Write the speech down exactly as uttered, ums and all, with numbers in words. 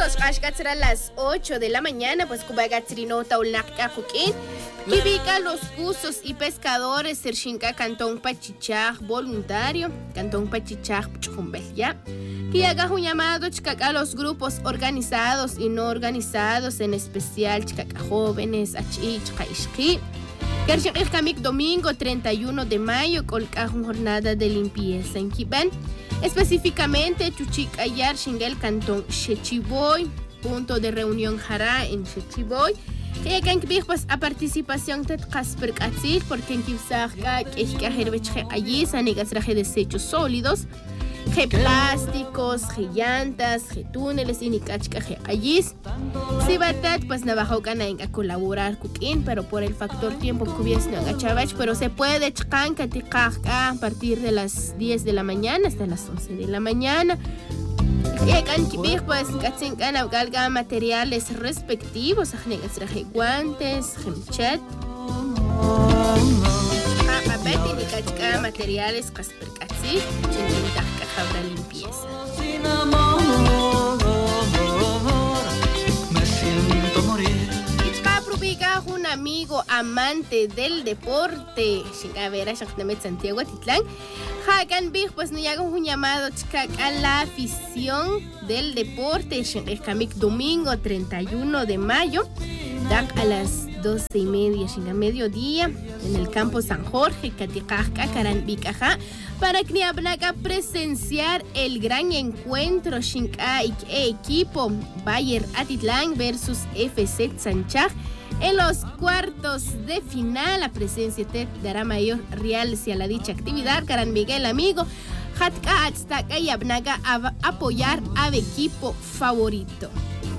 amigos, será a las ocho de la mañana, pues Kubagatsirinota Ulnaka Juquín. Vivica los buzos y pescadores, Sershinka Cantón Pachichaj voluntario, Cantón Pachichaj Chumbella, que haga un llamado a los grupos organizados y no organizados, en especial Chicaca jóvenes, Achi, Chicaishki. El Camik domingo treinta y uno de mayo, colca una jornada de limpieza en Kibán. Específicamente, Chuchic Ayar, Shingel Cantón Shechiboy, punto de reunión Jara en Shechiboy. Que can pues a participación de Casper Katzil, porque en Kibsaja, que es que Herbeche allí, Sanegas traje desechos sólidos, ge plásticos, ge llantas, ge túneles y ni cachca ge allí. Si batat, pues Navajo gana a colaborar con pero por el factor tiempo que hubiese agachabach, pero se puede chcan a partir de las diez de la mañana hasta las once de la mañana. Y pues galga materiales respectivos, guantes, gemchet, materiales caspercatzi, caja de limpieza. Me siento morir. Un amigo amante del deporte, a ver, a Santiago Atitlán, Hagan Big, pues no hago un llamado a la afición del deporte, el Camik domingo treinta y uno de mayo, a las doce y media, a mediodía, en el campo San Jorge, Caticajca, Caranbicaja, para que haga presenciar el gran encuentro Shinka equipo Bayer Atitlán versus F C Sanchaj. En los cuartos de final, la presencia te dará mayor realce a la dicha actividad. Caran Miguel, amigo, Hatka Atstaka y Abnaga a apoyar a equipo favorito.